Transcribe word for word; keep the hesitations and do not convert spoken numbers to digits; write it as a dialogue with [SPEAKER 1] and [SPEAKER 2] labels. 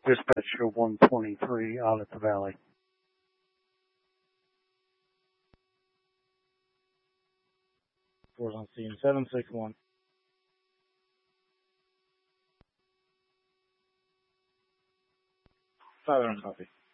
[SPEAKER 1] Dispatcher one twenty-three out at the Valley.
[SPEAKER 2] Four's on scene, seven six one. Five on copy.